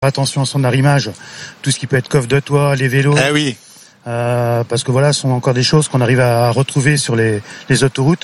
Attention à son arrimage, tout ce qui peut être coffre de toit, les vélos. Ah oui. Parce que voilà, ce sont encore des choses qu'on arrive à retrouver sur les autoroutes.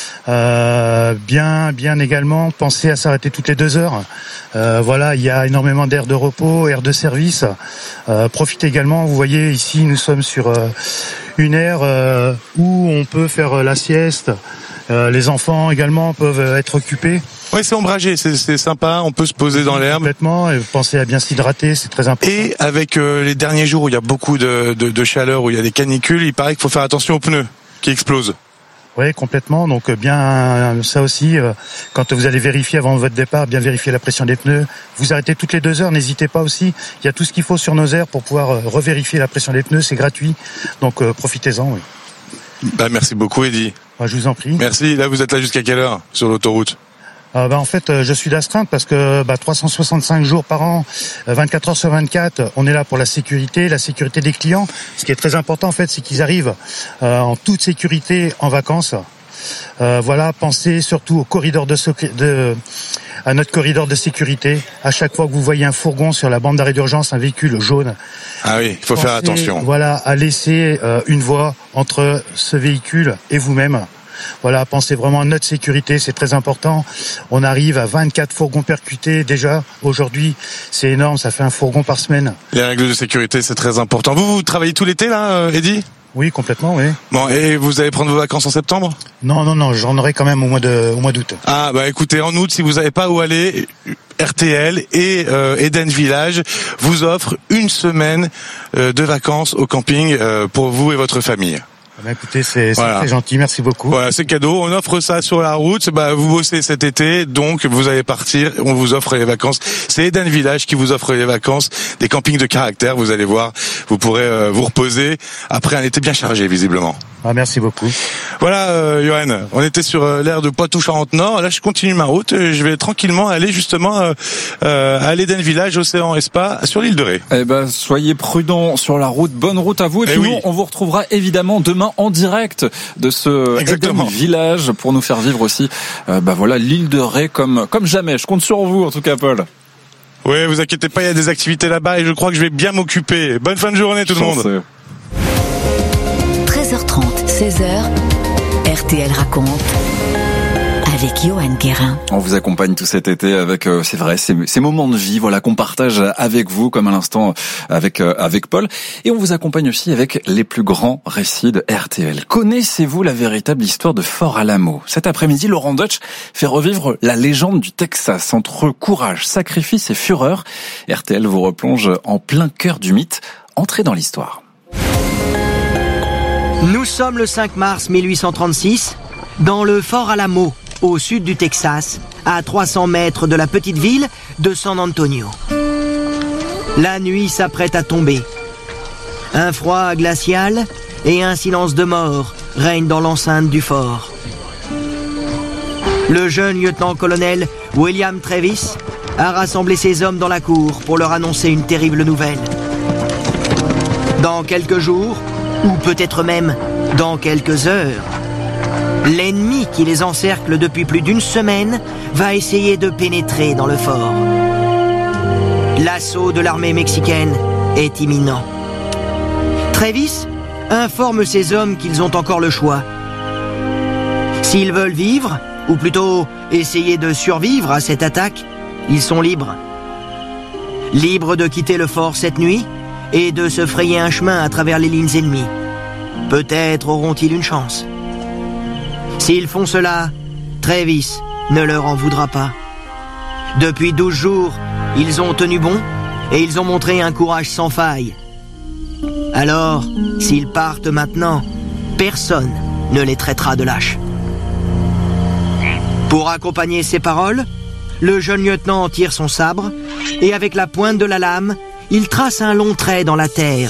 Bien également, penser à s'arrêter toutes les 2 heures. Voilà, il y a énormément d'aires de repos, aires de service. Profitez également, vous voyez ici, nous sommes sur une aire où on peut faire la sieste. Les enfants également peuvent être occupés. Ouais, c'est ombragé, c'est sympa, on peut se poser dans l'herbe. Complètement, et penser à bien s'hydrater, c'est très important. Et avec les derniers jours où il y a beaucoup de chaleur, où il y a des canicules, il paraît qu'il faut faire attention aux pneus qui explosent. Oui, complètement. Donc bien ça aussi, quand vous allez vérifier avant votre départ, bien vérifier la pression des pneus. Vous arrêtez toutes les 2 heures, n'hésitez pas aussi. Il y a tout ce qu'il faut sur nos aires pour pouvoir revérifier la pression des pneus, c'est gratuit. Donc profitez-en, oui. Bah, merci beaucoup, Eddy. Bah, je vous en prie. Merci. Là, vous êtes là jusqu'à quelle heure sur l'autoroute? En fait, je suis d'astreinte parce que 365 jours par an, 24 heures sur 24, on est là pour la sécurité des clients. Ce qui est très important, en fait, c'est qu'ils arrivent en toute sécurité en vacances. Voilà, pensez surtout au corridor à notre corridor de sécurité. À chaque fois que vous voyez un fourgon sur la bande d'arrêt d'urgence, un véhicule jaune. Ah oui, il faut faire attention. Voilà, à laisser une voie entre ce véhicule et vous-même. Voilà, pensez vraiment à notre sécurité, c'est très important. On arrive à 24 fourgons percutés déjà. Aujourd'hui, c'est énorme, ça fait un fourgon par semaine. Les règles de sécurité, c'est très important. Vous travaillez tout l'été là, Eddy ? Oui, complètement, oui. Bon, et vous allez prendre vos vacances en septembre ? Non, j'en aurai quand même au mois d'août. Ah, bah écoutez, en août, si vous n'avez pas où aller, RTL et Eden Village vous offrent une semaine de vacances au camping pour vous et votre famille. Écoutez, c'est voilà. Très gentil, merci beaucoup. Voilà, c'est cadeau, on offre ça sur la route, vous bossez cet été, donc vous allez partir, on vous offre les vacances. C'est Eden Village qui vous offre les vacances, des campings de caractère, vous allez voir, vous pourrez vous reposer après un été bien chargé visiblement. Ah, merci beaucoup. Voilà, Johan, on était sur l'aire de Poitou-Charentes-Nord, là je continue ma route, je vais tranquillement aller justement à l'Eden Village, Océan et Spa, sur l'île de Ré. Eh ben, soyez prudents sur la route, bonne route à vous, et puis nous, on vous retrouvera évidemment demain en direct de ce Eden Village pour nous faire vivre aussi voilà l'île de Ré comme jamais. Je compte sur vous en tout cas, Paul. Oui, vous inquiétez pas, il y a des activités là-bas et je crois que je vais bien m'occuper. Bonne fin de journée tout le monde. 13h30, 16h, RTL raconte avec Johan Guérin. On vous accompagne tout cet été avec, c'est vrai, ces moments de vie, voilà, qu'on partage avec vous, comme à l'instant avec Paul. Et on vous accompagne aussi avec les plus grands récits de RTL. Connaissez-vous la véritable histoire de Fort Alamo ? Cet après-midi, Laurent Deutsch fait revivre la légende du Texas entre courage, sacrifice et fureur. RTL vous replonge en plein cœur du mythe. Entrez dans l'histoire. Nous sommes le 5 mars 1836, dans le Fort Alamo, au sud du Texas, à 300 mètres de la petite ville de San Antonio. La nuit s'apprête à tomber. Un froid glacial et un silence de mort règnent dans l'enceinte du fort. Le jeune lieutenant-colonel William Travis a rassemblé ses hommes dans la cour pour leur annoncer une terrible nouvelle. Dans quelques jours, ou peut-être même dans quelques heures, l'ennemi qui les encercle depuis plus d'une semaine va essayer de pénétrer dans le fort. L'assaut de l'armée mexicaine est imminent. Travis informe ses hommes qu'ils ont encore le choix. S'ils veulent vivre, ou plutôt essayer de survivre à cette attaque, ils sont libres. Libres de quitter le fort cette nuit et de se frayer un chemin à travers les lignes ennemies. Peut-être auront-ils une chance. S'ils font cela, Travis ne leur en voudra pas. Depuis 12 jours, ils ont tenu bon et ils ont montré un courage sans faille. Alors, s'ils partent maintenant, personne ne les traitera de lâches. Pour accompagner ces paroles, le jeune lieutenant tire son sabre et avec la pointe de la lame, il trace un long trait dans la terre.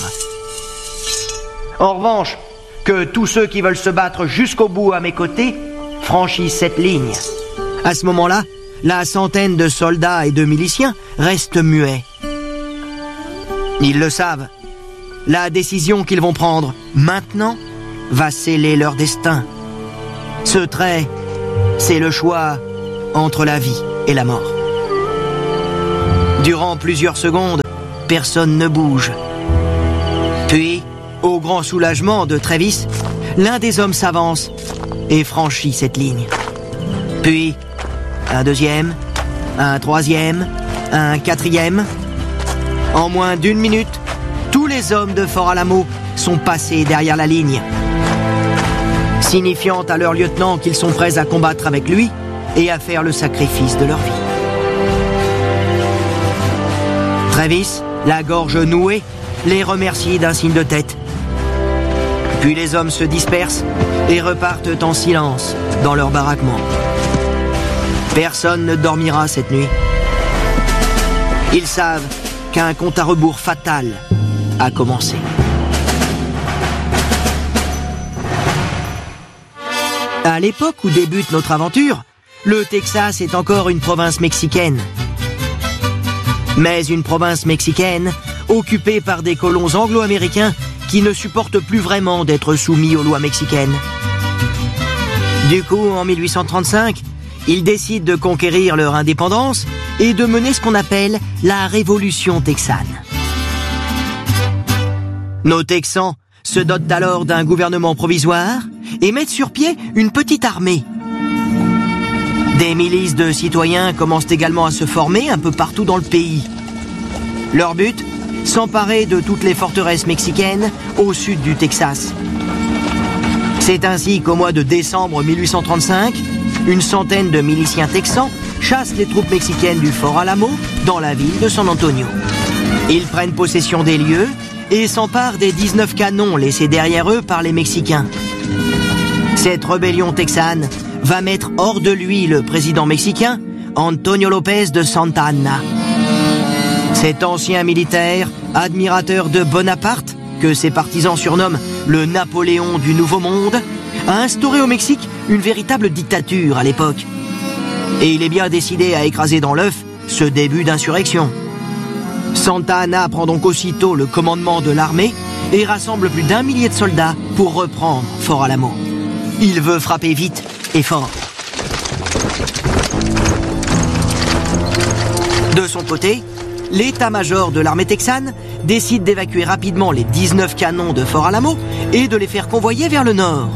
En revanche, que tous ceux qui veulent se battre jusqu'au bout à mes côtés franchissent cette ligne. À ce moment-là, la centaine de soldats et de miliciens restent muets. Ils le savent. La décision qu'ils vont prendre maintenant va sceller leur destin. Ce trait, c'est le choix entre la vie et la mort. Durant plusieurs secondes, personne ne bouge. Puis, au grand soulagement de Travis, l'un des hommes s'avance et franchit cette ligne. Puis, un deuxième, un troisième, un quatrième. En moins d'1 minute, tous les hommes de Fort Alamo sont passés derrière la ligne, signifiant à leur lieutenant qu'ils sont prêts à combattre avec lui et à faire le sacrifice de leur vie. Travis, la gorge nouée, les remercie d'un signe de tête. Puis les hommes se dispersent et repartent en silence dans leur baraquement. Personne ne dormira cette nuit. Ils savent qu'un compte à rebours fatal a commencé. À l'époque où débute notre aventure, le Texas est encore une province mexicaine. Mais une province mexicaine occupée par des colons anglo-américains qui ne supportent plus vraiment d'être soumis aux lois mexicaines. Du coup, en 1835, ils décident de conquérir leur indépendance et de mener ce qu'on appelle la Révolution texane. Nos Texans se dotent alors d'un gouvernement provisoire et mettent sur pied une petite armée. Des milices de citoyens commencent également à se former un peu partout dans le pays. Leur but, s'emparer de toutes les forteresses mexicaines au sud du Texas. C'est ainsi qu'au mois de décembre 1835, une centaine de miliciens texans chassent les troupes mexicaines du Fort Alamo dans la ville de San Antonio. Ils prennent possession des lieux et s'emparent des 19 canons laissés derrière eux par les Mexicains. Cette rébellion texane va mettre hors de lui le président mexicain Antonio López de Santa Anna. Cet ancien militaire, admirateur de Bonaparte, que ses partisans surnomment le Napoléon du Nouveau Monde, a instauré au Mexique une véritable dictature à l'époque. Et il est bien décidé à écraser dans l'œuf ce début d'insurrection. Santa Anna prend donc aussitôt le commandement de l'armée et rassemble plus d'1 millier de soldats pour reprendre Fort Alamo. Il veut frapper vite et fort. De son côté, l'état-major de l'armée texane décide d'évacuer rapidement les 19 canons de Fort Alamo et de les faire convoyer vers le nord.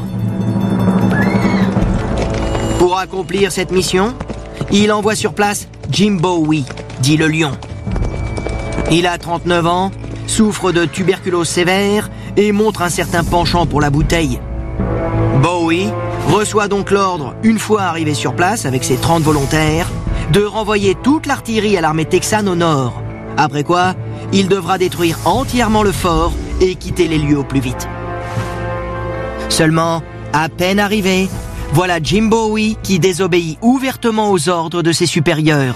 Pour accomplir cette mission, il envoie sur place Jim Bowie, dit le Lion. Il a 39 ans, souffre de tuberculose sévère et montre un certain penchant pour la bouteille. Bowie reçoit donc l'ordre, une fois arrivé sur place avec ses 30 volontaires, de renvoyer toute l'artillerie à l'armée texane au nord. Après quoi, il devra détruire entièrement le fort et quitter les lieux au plus vite. Seulement, à peine arrivé, voilà Jim Bowie qui désobéit ouvertement aux ordres de ses supérieurs.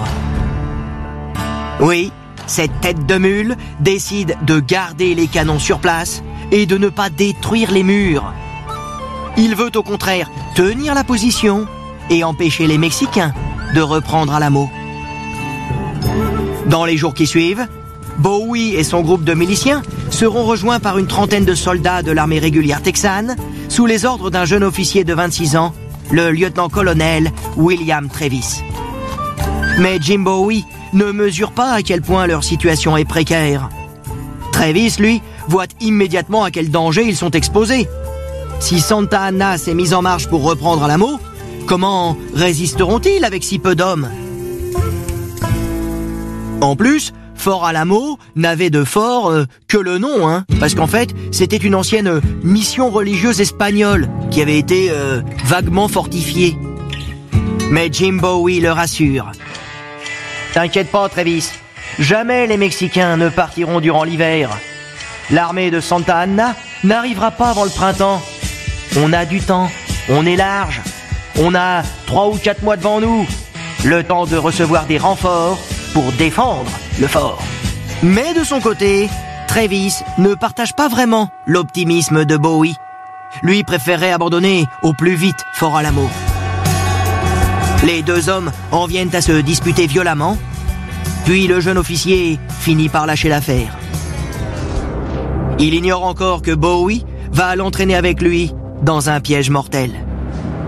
Oui, cette tête de mule décide de garder les canons sur place et de ne pas détruire les murs. Il veut au contraire tenir la position et empêcher les Mexicains de reprendre Alamo. Dans les jours qui suivent, Bowie et son groupe de miliciens seront rejoints par une trentaine de soldats de l'armée régulière texane sous les ordres d'un jeune officier de 26 ans, le lieutenant-colonel William Travis. Mais Jim Bowie ne mesure pas à quel point leur situation est précaire. Travis, lui, voit immédiatement à quel danger ils sont exposés. Si Santa Anna s'est mise en marche pour reprendre Alamo, comment résisteront-ils avec si peu d'hommes? En plus, Fort Alamo n'avait de fort que le nom, parce qu'en fait, c'était une ancienne mission religieuse espagnole qui avait été vaguement fortifiée. Mais Jim Bowie le rassure. T'inquiète pas, Travis, jamais les Mexicains ne partiront durant l'hiver. L'armée de Santa Anna n'arrivera pas avant le printemps. On a du temps, on est large, on a 3 ou 4 mois devant nous, le temps de recevoir des renforts pour défendre le fort. Mais de son côté, Travis ne partage pas vraiment l'optimisme de Bowie. Lui préférerait abandonner au plus vite Fort Alamo. Les deux hommes en viennent à se disputer violemment, puis le jeune officier finit par lâcher l'affaire. Il ignore encore que Bowie va l'entraîner avec lui dans un piège mortel.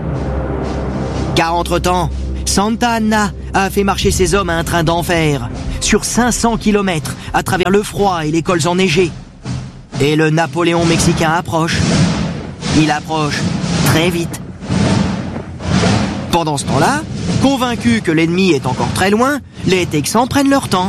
Car entre-temps, Santa Anna a fait marcher ses hommes à un train d'enfer sur 500 km à travers le froid et les cols enneigés. Et le Napoléon mexicain approche. Il approche très vite. Pendant ce temps-là, convaincus que l'ennemi est encore très loin, les Texans prennent leur temps.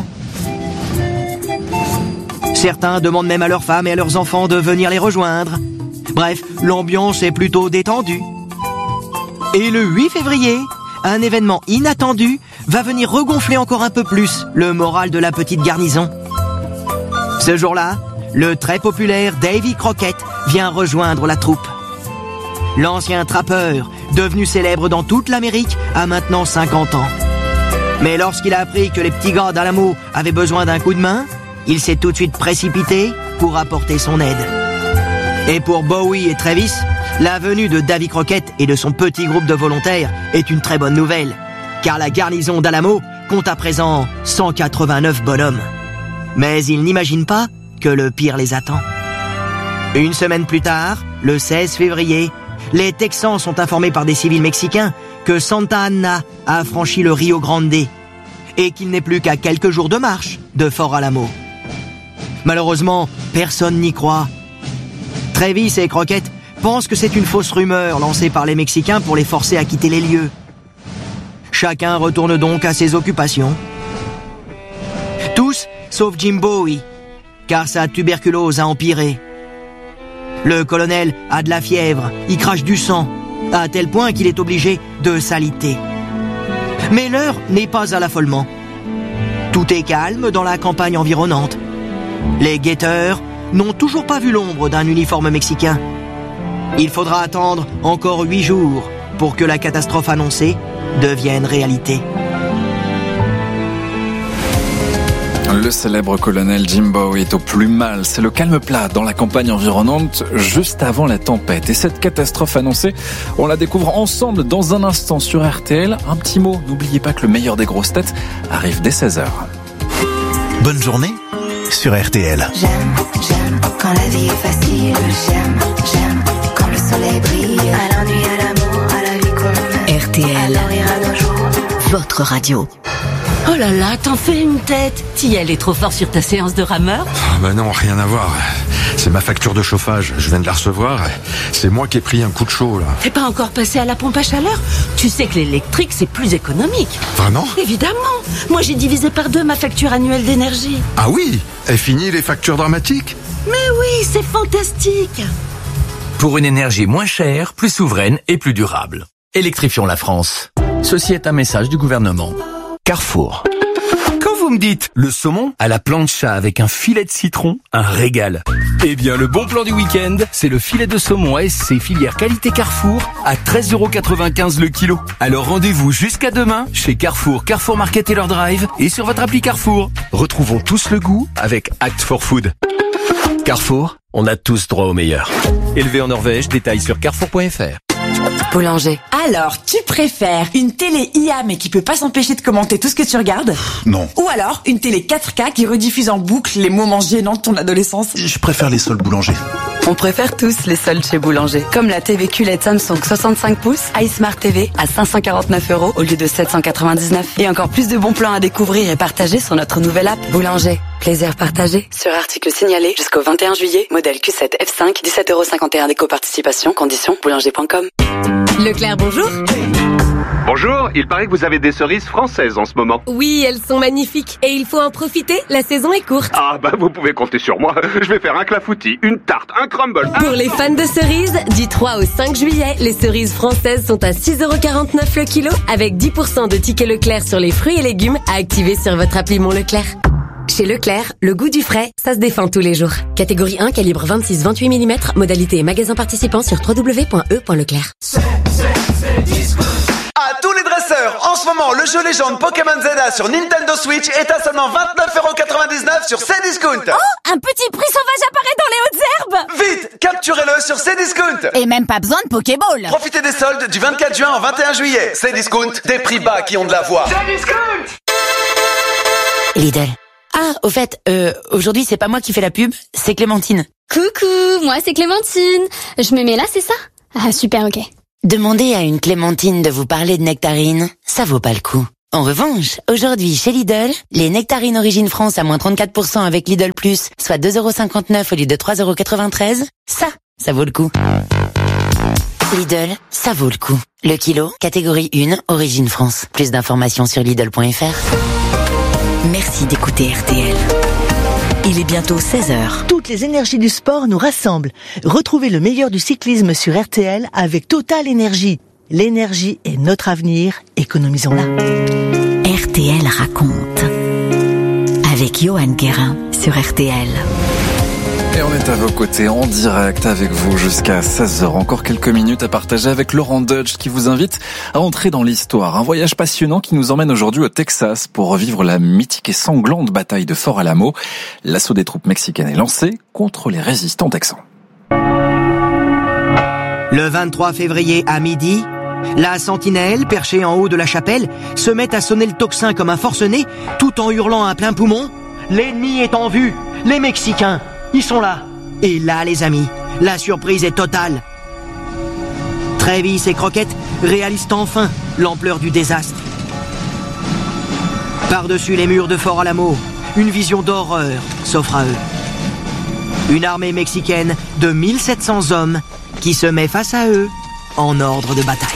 Certains demandent même à leurs femmes et à leurs enfants de venir les rejoindre. Bref, l'ambiance est plutôt détendue. Et le 8 février, un événement inattendu va venir regonfler encore un peu plus le moral de la petite garnison. Ce jour-là, le très populaire Davy Crockett vient rejoindre la troupe. L'ancien trappeur, devenu célèbre dans toute l'Amérique, a maintenant 50 ans. Mais lorsqu'il a appris que les petits gars d'Alamo avaient besoin d'un coup de main, il s'est tout de suite précipité pour apporter son aide. Et pour Bowie et Travis, la venue de Davy Crockett et de son petit groupe de volontaires est une très bonne nouvelle, car la garnison d'Alamo compte à présent 189 bonhommes. Mais ils n'imaginent pas que le pire les attend. Une semaine plus tard, le 16 février, les Texans sont informés par des civils mexicains que Santa Anna a franchi le Rio Grande et qu'il n'est plus qu'à quelques jours de marche de Fort Alamo. Malheureusement, personne n'y croit. Travis et Crockett pensent que c'est une fausse rumeur lancée par les Mexicains pour les forcer à quitter les lieux. Chacun retourne donc à ses occupations. Tous, sauf Jim Bowie, car sa tuberculose a empiré. Le colonel a de la fièvre, il crache du sang, à tel point qu'il est obligé de s'aliter. Mais l'heure n'est pas à l'affolement. Tout est calme dans la campagne environnante. Les guetteurs n'ont toujours pas vu l'ombre d'un uniforme mexicain. Il faudra attendre encore 8 jours pour que la catastrophe annoncée devienne réalité. Le célèbre colonel Jim Bowie est au plus mal. C'est le calme plat dans la campagne environnante juste avant la tempête. Et cette catastrophe annoncée, on la découvre ensemble dans un instant sur RTL. Un petit mot, n'oubliez pas que le meilleur des grosses têtes arrive dès 16h. Bonne journée sur RTL. J'aime quand la vie est facile. J'aime quand le soleil brille. À l'ennui, à l'amour, à la vie qu'on mène. RTL, À rire à nos jours. votre radio. Oh là là, t'en fais une tête. T'y est trop fort sur ta séance de rameur. Bah non, rien à voir. C'est ma facture de chauffage, je viens de la recevoir. C'est moi qui ai pris un coup de chaud, là. T'es pas encore passé à la pompe à chaleur? Tu sais que l'électrique, c'est plus économique. Vraiment? Évidemment. Moi, j'ai divisé par 2 ma facture annuelle d'énergie. Ah oui? Est fini les factures dramatiques? Mais oui, c'est fantastique. Pour une énergie moins chère, plus souveraine et plus durable. Électrifions la France. Ceci est un message du gouvernement. Carrefour. Quand vous me dites le saumon à la plancha avec un filet de citron, un régal. Eh bien, le bon plan du week-end, c'est le filet de saumon ASC filière qualité Carrefour à 13,95€ le kilo. Alors rendez-vous jusqu'à demain chez Carrefour, Carrefour Market et leur drive et sur votre appli Carrefour. Retrouvons tous le goût avec Act for Food. Carrefour, on a tous droit au meilleur. Élevé en Norvège, détails sur carrefour.fr. Boulanger. Alors, tu préfères une télé IA mais qui peut pas s'empêcher de commenter tout ce que tu regardes? Non. Ou alors une télé 4K qui rediffuse en boucle les moments gênants de ton adolescence? Je préfère les soldes Boulanger. On préfère tous les soldes chez Boulanger. Comme la TV QLED Samsung 65 pouces, iSmart TV à 549€ au lieu de 799. Et encore plus de bons plans à découvrir et partager sur notre nouvelle app Boulanger. Plaisir partagé. Sur article signalé jusqu'au 21 juillet. Modèle Q7 F5, 17,51€ d'éco-participation. Conditions boulanger.com. Leclerc, bonjour. Bonjour, il paraît que vous avez des cerises françaises en ce moment. Oui, elles sont magnifiques et il faut en profiter, la saison est courte. Ah bah vous pouvez compter sur moi, je vais faire un clafoutis, une tarte, un crumble. Pour les fans de cerises, du 3 au 5 juillet, les cerises françaises sont à 6,49€ le kilo avec 10% de tickets Leclerc sur les fruits et légumes à activer sur votre appli Mon Leclerc. Chez Leclerc, le goût du frais, ça se défend tous les jours. Catégorie 1, calibre 26-28 mm, modalité et magasin participant sur www.e.leclerc. À tous les dresseurs, en ce moment, le jeu légende Pokémon Zelda sur Nintendo Switch est à seulement 29,99€ sur Cdiscount. Oh, un petit prix sauvage apparaît dans les hautes herbes. Vite, capturez-le sur Cdiscount. Et même pas besoin de Pokéball. Profitez des soldes du 24 juin au 21 juillet. Cdiscount, des prix bas qui ont de la voix. Cdiscount. Lidl. Ah, au fait, aujourd'hui c'est pas moi qui fais la pub, c'est Clémentine. Coucou, moi c'est Clémentine. Je me mets là, c'est ça? Ah super, ok. Demandez à une Clémentine de vous parler de nectarine, ça vaut pas le coup. En revanche, aujourd'hui, chez Lidl, les nectarines Origine France à moins 34% avec Lidl Plus, soit 2,59€ au lieu de 3,93€, ça vaut le coup. Lidl, ça vaut le coup. Le kilo, catégorie 1, Origine France. Plus d'informations sur Lidl.fr. Merci d'écouter RTL. Il est bientôt 16h. Toutes les énergies du sport nous rassemblent. Retrouvez le meilleur du cyclisme sur RTL avec Total Énergie. L'énergie est notre avenir, économisons-la. RTL raconte. Avec Johan Guérin sur RTL. Et on est à vos côtés en direct avec vous jusqu'à 16h. Encore quelques minutes à partager avec Laurent Dodge qui vous invite à entrer dans l'histoire. Un voyage passionnant qui nous emmène aujourd'hui au Texas pour revivre la mythique et sanglante bataille de Fort Alamo. L'assaut des troupes mexicaines est lancé contre les résistants texans. Le 23 février à midi, la sentinelle, perchée en haut de la chapelle, se met à sonner le tocsin comme un forcené, tout en hurlant à plein poumon « L'ennemi est en vue, les Mexicains, ils sont là !» Et là, les amis, la surprise est totale. Travis et Crockett réalisent enfin l'ampleur du désastre. Par-dessus les murs de Fort Alamo, une vision d'horreur s'offre à eux. Une armée mexicaine de 1700 hommes qui se met face à eux en ordre de bataille.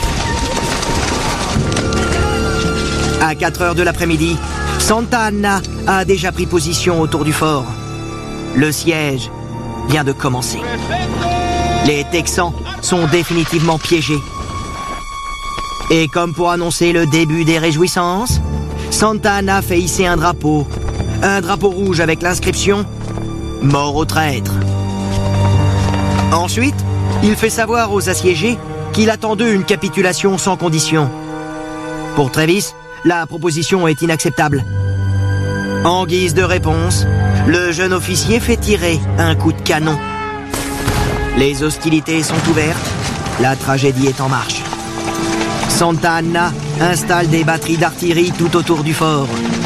À 4h de l'après-midi, Santa Anna a déjà pris position autour du fort. Le siège vient de commencer. Les Texans sont définitivement piégés. Et comme pour annoncer le début des réjouissances, Santa Anna fait hisser un drapeau rouge avec l'inscription « Mort aux traîtres ». Ensuite, il fait savoir aux assiégés qu'il attend d'eux une capitulation sans condition. Pour Travis, la proposition est inacceptable. En guise de réponse, le jeune officier fait tirer un coup de canon. Les hostilités sont ouvertes, la tragédie est en marche. Santa Anna installe des batteries d'artillerie tout autour du fort.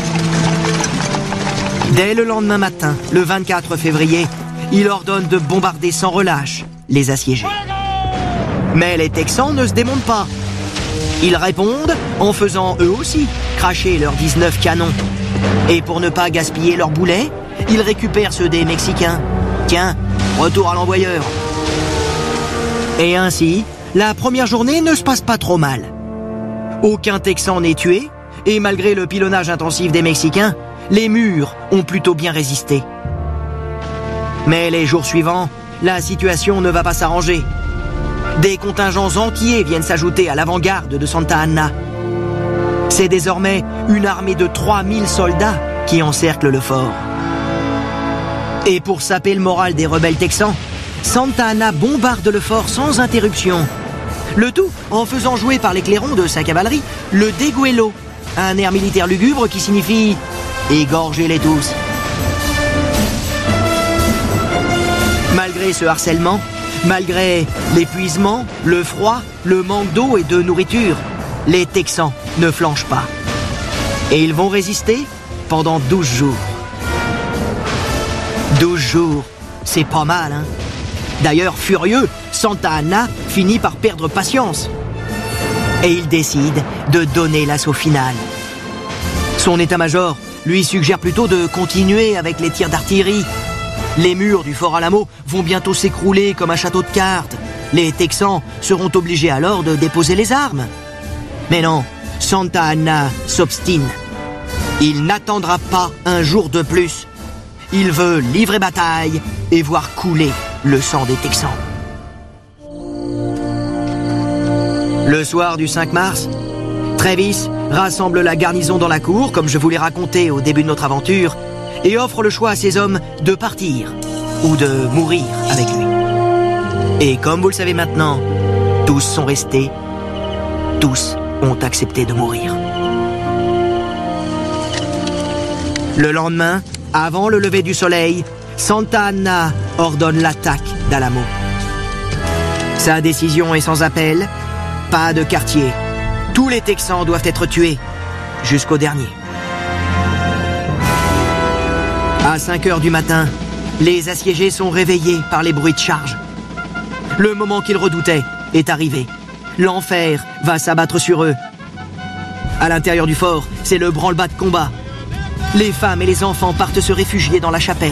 Dès le lendemain matin, le 24 février, il ordonne de bombarder sans relâche les assiégés. Mais les Texans ne se démontent pas. Ils répondent en faisant eux aussi cracher leurs 19 canons. Et pour ne pas gaspiller leurs boulets, ils récupèrent ceux des Mexicains. Tiens, retour à l'envoyeur. Et ainsi, la première journée ne se passe pas trop mal. Aucun Texan n'est tué, et malgré le pilonnage intensif des Mexicains, les murs ont plutôt bien résisté. Mais les jours suivants, la situation ne va pas s'arranger. Des contingents entiers viennent s'ajouter à l'avant-garde de Santa Anna. C'est désormais une armée de 3000 soldats qui encercle le fort. Et pour saper le moral des rebelles texans, Santa Anna bombarde le fort sans interruption. Le tout en faisant jouer par les clairons de sa cavalerie le deguelo, un air militaire lugubre qui signifie « égorgez-les tous ». Malgré ce harcèlement, malgré l'épuisement, le froid, le manque d'eau et de nourriture, les Texans ne flanchent pas. Et ils vont résister pendant 12 jours. 12 jours, c'est pas mal, hein? D'ailleurs, furieux, Santa Anna finit par perdre patience. Et il décide de donner l'assaut final. Son état-major lui suggère plutôt de continuer avec les tirs d'artillerie. Les murs du Fort Alamo vont bientôt s'écrouler comme un château de cartes. Les Texans seront obligés alors de déposer les armes. Mais non, Santa Anna s'obstine. Il n'attendra pas un jour de plus. Il veut livrer bataille et voir couler le sang des Texans. Le soir du 5 mars, Travis rassemble la garnison dans la cour, comme je vous l'ai raconté au début de notre aventure, et offre le choix à ses hommes de partir ou de mourir avec lui. Et comme vous le savez maintenant, tous sont restés, tous ont accepté de mourir. Le lendemain, avant le lever du soleil, Santa Anna ordonne l'attaque d'Alamo. Sa décision est sans appel, pas de quartier. Tous les Texans doivent être tués, jusqu'au dernier. À 5h du matin, les assiégés sont réveillés par les bruits de charge. Le moment qu'ils redoutaient est arrivé. L'enfer va s'abattre sur eux. À l'intérieur du fort, c'est le branle-bas de combat. Les femmes et les enfants partent se réfugier dans la chapelle.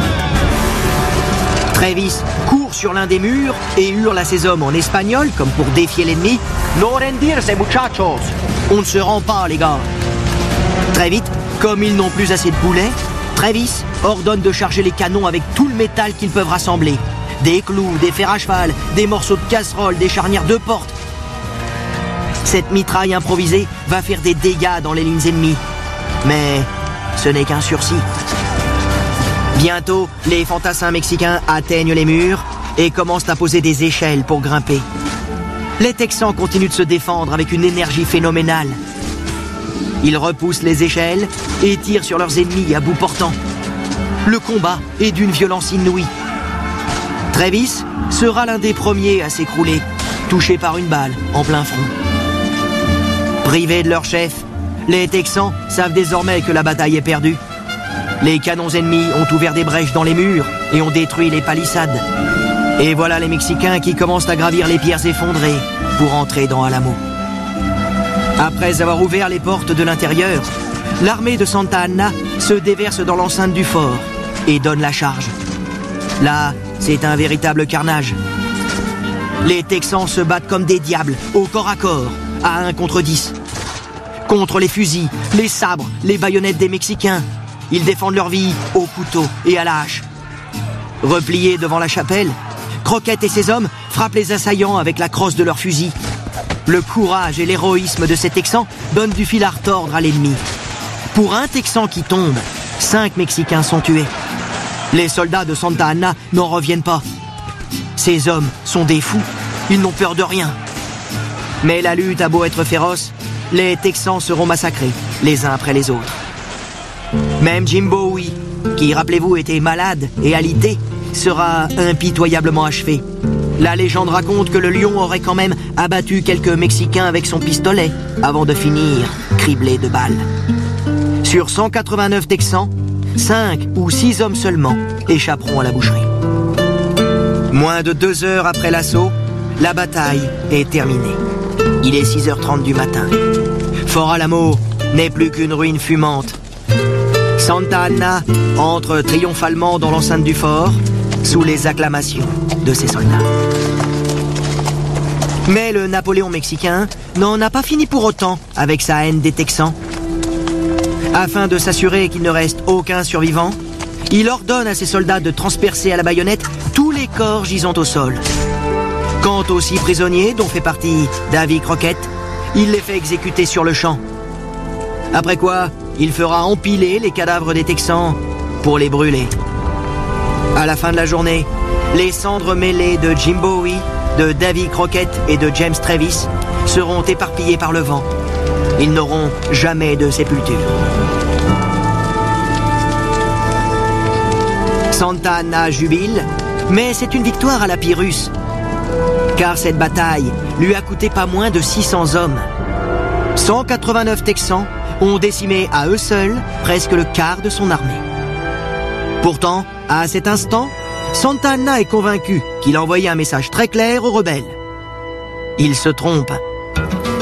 Travis court sur l'un des murs et hurle à ses hommes en espagnol, comme pour défier l'ennemi. « No rendirse, muchachos !» On ne se rend pas, les gars. Très vite, comme ils n'ont plus assez de boulets, Travis ordonne de charger les canons avec tout le métal qu'ils peuvent rassembler. Des clous, des fers à cheval, des morceaux de casserole, des charnières de porte. Cette mitraille improvisée va faire des dégâts dans les lignes ennemies. Mais ce n'est qu'un sursis. Bientôt, les fantassins mexicains atteignent les murs et commencent à poser des échelles pour grimper. Les Texans continuent de se défendre avec une énergie phénoménale. Ils repoussent les échelles et tirent sur leurs ennemis à bout portant. Le combat est d'une violence inouïe. Travis sera l'un des premiers à s'écrouler, touché par une balle en plein front. Privés de leur chef, les Texans savent désormais que la bataille est perdue. Les canons ennemis ont ouvert des brèches dans les murs et ont détruit les palissades. Et voilà les Mexicains qui commencent à gravir les pierres effondrées pour entrer dans Alamo. Après avoir ouvert les portes de l'intérieur, l'armée de Santa Anna se déverse dans l'enceinte du fort et donne la charge. Là, c'est un véritable carnage. Les Texans se battent comme des diables, au corps à corps, à 1 contre 10. Contre les fusils, les sabres, les baïonnettes des Mexicains, ils défendent leur vie au couteau et à la hache. Repliés devant la chapelle, Crockett et ses hommes frappent les assaillants avec la crosse de leurs fusils. Le courage et l'héroïsme de ces Texans donnent du fil à retordre à l'ennemi. Pour un Texan qui tombe, 5 Mexicains sont tués. Les soldats de Santa Anna n'en reviennent pas. Ces hommes sont des fous, ils n'ont peur de rien. Mais la lutte a beau être féroce, les Texans seront massacrés, les uns après les autres. Même Jim Bowie, qui, rappelez-vous, était malade et alité, sera impitoyablement achevé. La légende raconte que le lion aurait quand même abattu quelques Mexicains avec son pistolet, avant de finir criblé de balles. Sur 189 Texans, 5 ou 6 hommes seulement échapperont à la boucherie. Moins de 2 heures après l'assaut, la bataille est terminée. Il est 6h30 du matin. Fort Alamo n'est plus qu'une ruine fumante. Santa Anna entre triomphalement dans l'enceinte du fort, sous les acclamations de ses soldats. Mais le Napoléon mexicain n'en a pas fini pour autant avec sa haine des Texans. Afin de s'assurer qu'il ne reste aucun survivant, il ordonne à ses soldats de transpercer à la baïonnette tous les corps gisant au sol. Quant aux 6 prisonniers, dont fait partie Davy Crockett, il les fait exécuter sur le champ. Après quoi, il fera empiler les cadavres des Texans pour les brûler. À la fin de la journée, les cendres mêlées de Jim Bowie, de Davy Crockett et de James Travis seront éparpillées par le vent. Ils n'auront jamais de sépulture. Santa Anna jubile, mais c'est une victoire à la Pyrrhus. Car cette bataille lui a coûté pas moins de 600 hommes. 189 Texans ont décimé à eux seuls presque le quart de son armée. Pourtant, à cet instant, Santa Anna est convaincu qu'il a envoyé un message très clair aux rebelles. Il se trompe.